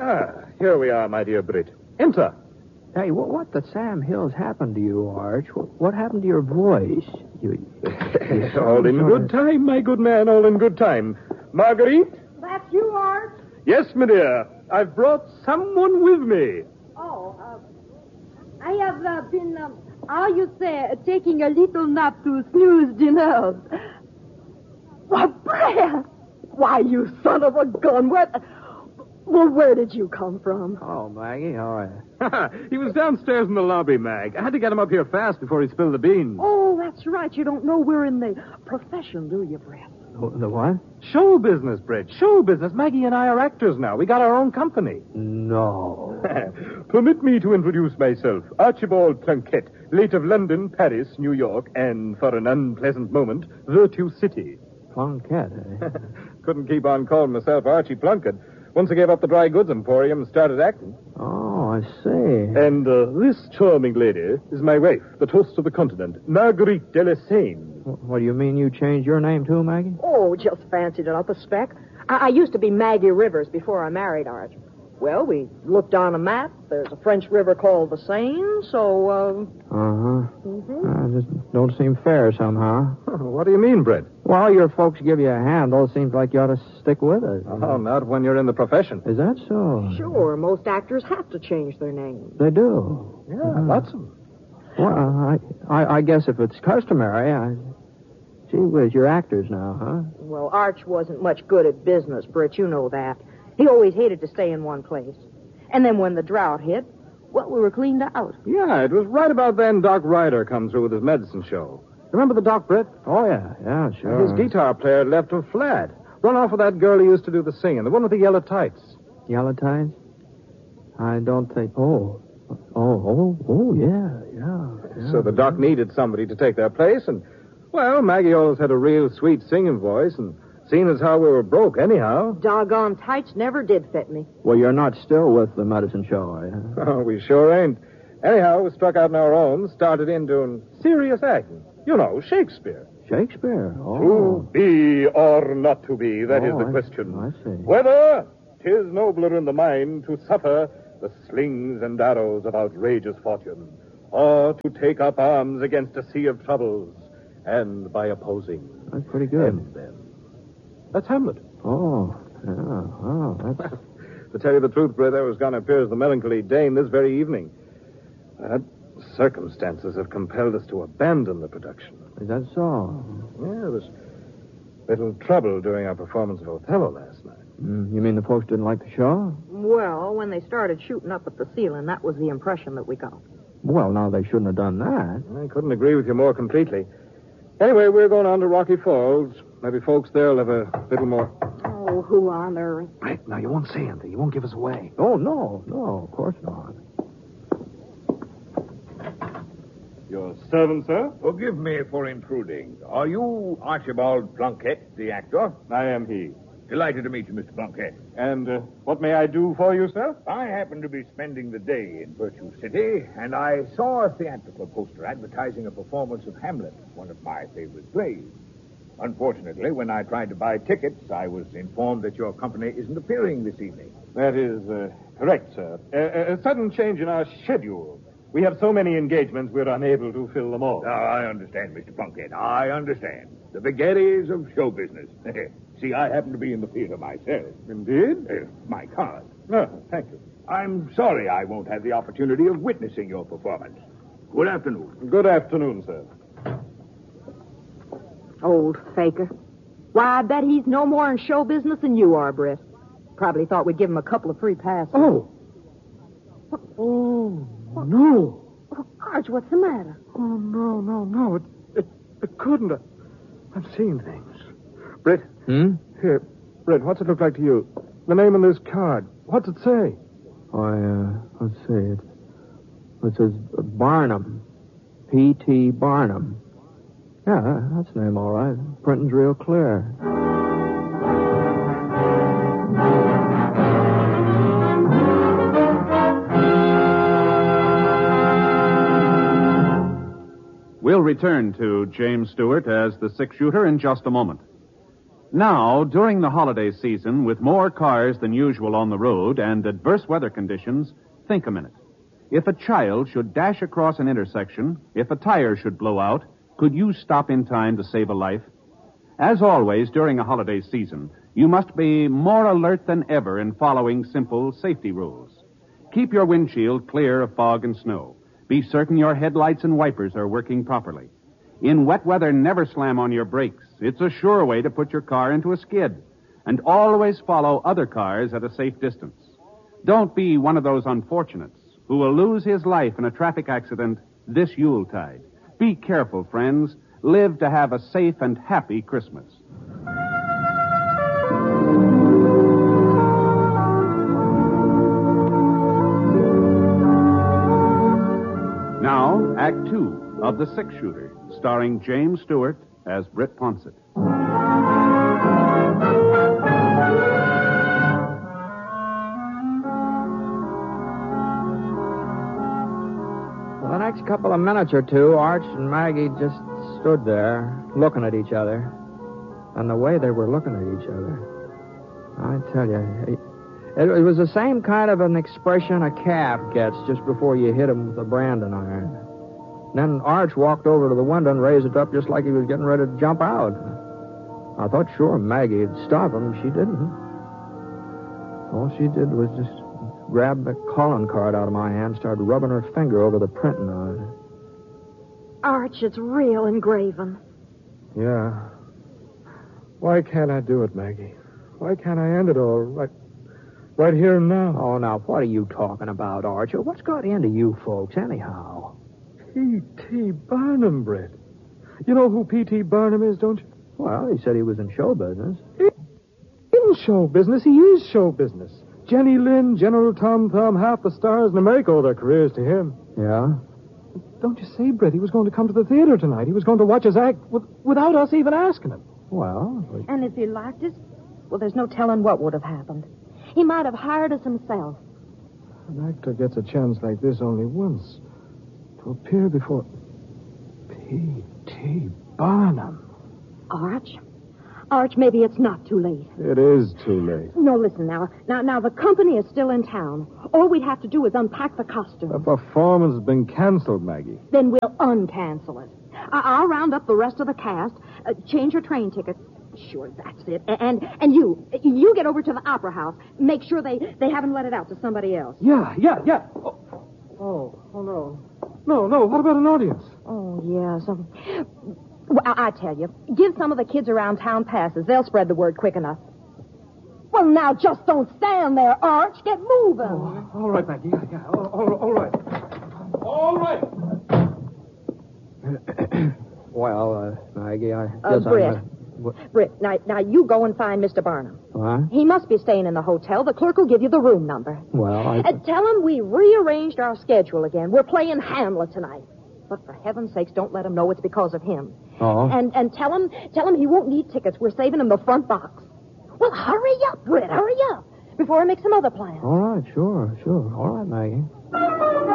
Here we are, my dear Britt. Enter. Hey, what the Sam Hills happened to you, Arch? What happened to your voice? All in good time, my good man, all in good time. Marguerite? That's you, Art? Yes, my dear. I've brought someone with me. I have been, how you say, taking a little nap to snooze the nerves. Why, Brad! Why, you son of a gun, where did you come from? Oh, Maggie, how are you? He was downstairs in the lobby, Mag. I had to get him up here fast before he spilled the beans. Oh, that's right. You don't know we're in the profession, do you, Brad? The what? Show business, Britt. Show business. Maggie and I are actors now. We got our own company. No. Permit me to introduce myself. Archibald Plunkett, late of London, Paris, New York, and, for an unpleasant moment, Virtue City. Plunkett, eh? Couldn't keep on calling myself Archie Plunkett. Once I gave up the dry goods emporium and started acting. Oh, I see. And this charming lady is my wife, the toast of the continent, Marguerite Delassane. What do you mean you changed your name, too, Maggie? Oh, just fancied it up a speck. I used to be Maggie Rivers before I married Art. Well, we looked on a map. There's a French river called the Seine, so, Just don't seem fair somehow. What do you mean, Brett? Well, your folks give you a handle. It seems like you ought to stick with it. Oh, not when you're in the profession. Is that so? Sure, most actors have to change their names. They do. Yeah, lots of them. Well, I guess if it's customary, Gee whiz, you're actors now, huh? Well, Arch wasn't much good at business, Britt. You know that. He always hated to stay in one place. And then when the drought hit, well, we were cleaned out. Yeah, it was right about then Doc Ryder come through with his medicine show. Remember the Doc, Britt? Oh, yeah, sure. His guitar player left him flat. Run off with that girl he used to do the singing, the one with the yellow tights. Yellow tights? I don't think... yeah. So the Doc needed somebody to take their place, and, well, Maggie always had a real sweet singing voice, and seeing as how we were broke anyhow. Doggone tights never did fit me. Well, you're not still with the medicine show, are you? Oh, we sure ain't. Anyhow, we struck out on our own, started in doing serious acting. You know, Shakespeare. Shakespeare? Oh. To be or not to be, that is the question. I see. Whether 'tis nobler in the mind to suffer the slings and arrows of outrageous fortune, or to take up arms against a sea of troubles, and by opposing... That's pretty good. end them. That's Hamlet. Oh, yeah. Oh, that's... To tell you the truth, Brett, I was going to appear as the melancholy Dane this very evening. But circumstances have compelled us to abandon the production. Is that so? Yeah, there was little trouble during our performance of Othello last night. You mean the folks didn't like the show? Well, when they started shooting up at the ceiling, that was the impression that we got. Well, now, they shouldn't have done that. I couldn't agree with you more completely. Anyway, we're going on to Rocky Falls. Maybe folks there'll have a little more... Oh, who on earth? Right, now, you won't say anything. You won't give us away. Oh, no, of course not. Your servant, sir? Forgive me for intruding. Are you Archibald Plunkett, the actor? I am he. Delighted to meet you, Mr. Plunkett. And what may I do for you, sir? I happen to be spending the day in Virtue City, and I saw a theatrical poster advertising a performance of Hamlet, one of my favorite plays. Unfortunately, when I tried to buy tickets, I was informed that your company isn't appearing this evening. That is correct, sir. A sudden change in our schedule. We have so many engagements, we're unable to fill them all. I understand, Mr. Plunkett. I understand. The vagaries of show business. See, I happen to be in the theater myself. Indeed? My card. Oh, thank you. I'm sorry I won't have the opportunity of witnessing your performance. Good afternoon. Good afternoon, sir. Old faker. Why, I bet he's no more in show business than you are, Britt. Probably thought we'd give him a couple of free passes. Oh, no. Oh, Arch, what's the matter? Oh, no. It couldn't. I've seen things. Britt? Here, Britt, what's it look like to you? The name on this card. What's it say? Let's see. It says Barnum. P.T. Barnum. Yeah, that's the name, all right. Printing's real clear. We'll return to James Stewart as the six-shooter in just a moment. Now, during the holiday season, with more cars than usual on the road and adverse weather conditions, think a minute. If a child should dash across an intersection, if a tire should blow out, could you stop in time to save a life? As always during a holiday season, you must be more alert than ever in following simple safety rules. Keep your windshield clear of fog and snow. Be certain your headlights and wipers are working properly. In wet weather, never slam on your brakes. It's a sure way to put your car into a skid. And always follow other cars at a safe distance. Don't be one of those unfortunates who will lose his life in a traffic accident this Yuletide. Be careful, friends. Live to have a safe and happy Christmas. Now, Act Two of The Six Shooter, starring James Stewart as Britt Ponsett. For the next couple of minutes or two, Arch and Maggie just stood there, looking at each other. And the way they were looking at each other, I tell you, it was the same kind of an expression a calf gets just before you hit him with a branding iron. Then Arch walked over to the window and raised it up just like he was getting ready to jump out. I thought sure Maggie'd stop him. She didn't. All she did was just grab the calling card out of my hand and started rubbing her finger over the printing on it. Arch, it's real engraven. Yeah. Why can't I do it, Maggie? Why can't I end it all right here and now? Oh, now, what are you talking about, Archer? What's got into you folks, anyhow? P.T. Barnum, Britt. You know who P.T. Barnum is, don't you? Well, he said he was in show business. In show business? He is show business. Jenny Lind, General Tom Thumb, half the stars in America owe their careers to him. Yeah? Don't you say, Britt, he was going to come to the theater tonight. He was going to watch us act without us even asking him. Well... And if he liked us, well, there's no telling what would have happened. He might have hired us himself. An actor gets a chance like this only once. To appear before P.T. Barnum. Arch, maybe it's not too late. It is too late. No, listen now. Now, the company is still in town. All we'd have to do is unpack the costumes. The performance has been canceled, Maggie. Then we'll uncancel it. I'll round up the rest of the cast, change your train tickets. Sure, that's it. And you get over to the Opera House. Make sure they haven't let it out to somebody else. Yeah. Oh, no. No, what about an audience? Oh, yes. Well, I tell you, give some of the kids around town passes. They'll spread the word quick enough. Well, now, just don't stand there, Arch. Get moving. Oh, all right, Maggie. Yeah. All right. All right. Well, Maggie, I guess Britt. Britt, now you go and find Mr. Barnum. What? He must be staying in the hotel. The clerk will give you the room number. Well, Tell him we rearranged our schedule again. We're playing Hamlet tonight. But for heaven's sakes, don't let him know it's because of him. Oh? And tell him he won't need tickets. We're saving him the front box. Well, hurry up, Britt, hurry up, before I make some other plans. All right, sure. All right, Maggie.